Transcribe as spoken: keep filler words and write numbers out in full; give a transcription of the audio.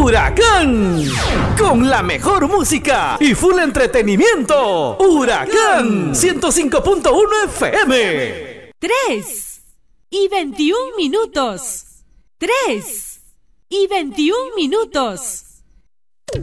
Huracán, con la mejor música y full entretenimiento. Huracán ciento cinco punto uno F M. Tres y veintiún minutos. Tres y veintiún minutos.